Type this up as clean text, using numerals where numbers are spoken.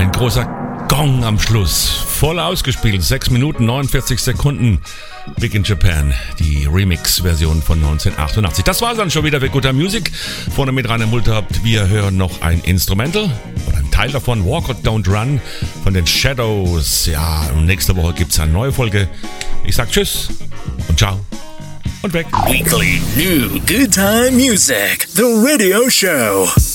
Ein großer Gong am Schluss. Voll ausgespielt. 6 Minuten 49 Sekunden. Big in Japan. Die Remix-Version von 1988. Das war's dann schon wieder für Guter Music. Vorne mit Rainer Multe habt wir hören noch ein Instrumental. Oder ein Teil davon. Walk or Don't Run von den Shadows. Ja, und nächste Woche gibt's eine neue Folge. Ich sag Tschüss und Ciao. Und weg. Weekly New Good Time Music. The Radio Show.